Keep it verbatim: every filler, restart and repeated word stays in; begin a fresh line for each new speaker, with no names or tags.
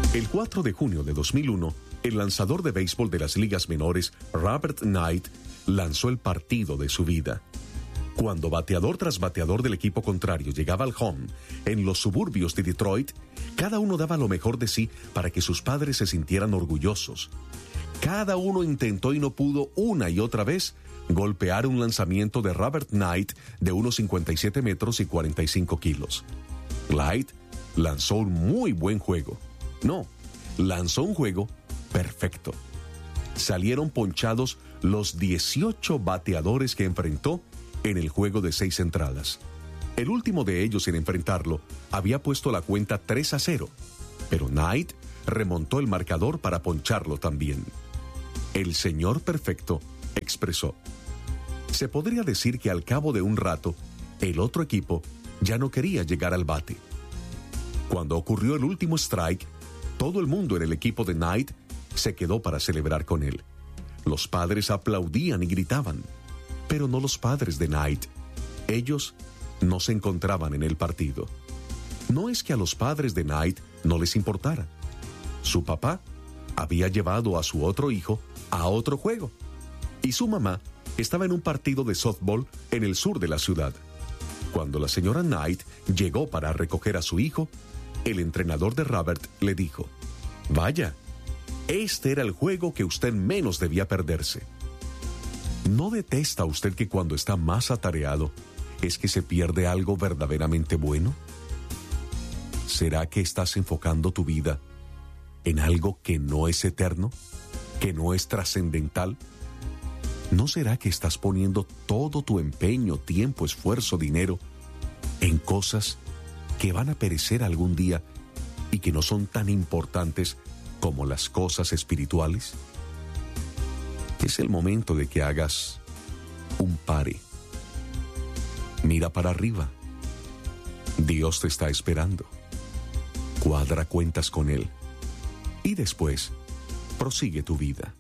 El cuatro de junio de dos mil uno, el lanzador de béisbol de las ligas menores, Robert Knight, lanzó el partido de su vida. Cuando bateador tras bateador del equipo contrario llegaba al home en los suburbios de Detroit, cada uno daba lo mejor de sí para que sus padres se sintieran orgullosos. Cada uno intentó y no pudo una y otra vez golpear un lanzamiento de Robert Knight de unos cincuenta y siete metros y cuarenta y cinco kilos. Knight lanzó un muy buen juego. No, lanzó un juego perfecto. Salieron ponchados los dieciocho bateadores que enfrentó en el juego de seis entradas. El último de ellos en enfrentarlo había puesto la cuenta tres a cero, pero Knight remontó el marcador para poncharlo también. El señor perfecto expresó: se podría decir que al cabo de un rato, el otro equipo ya no quería llegar al bate. Cuando ocurrió el último strike, todo el mundo en el equipo de Knight se quedó para celebrar con él. Los padres aplaudían y gritaban, pero no los padres de Knight. Ellos no se encontraban en el partido. No es que a los padres de Knight no les importara. Su papá había llevado a su otro hijo a otro juego, y su mamá estaba en un partido de softball en el sur de la ciudad. Cuando la señora Knight llegó para recoger a su hijo, el entrenador de Robert le dijo: vaya, este era el juego que usted menos debía perderse. ¿No detesta usted que cuando está más atareado es que se pierde algo verdaderamente bueno? ¿Será que estás enfocando tu vida en algo que no es eterno, que no es trascendental? ¿No será que estás poniendo todo tu empeño, tiempo, esfuerzo, dinero en cosas que van a perecer algún día y que no son tan importantes como las cosas espirituales? Es el momento de que hagas un pare. Mira para arriba. Dios te está esperando. Cuadra cuentas con Él. Y después, prosigue tu vida.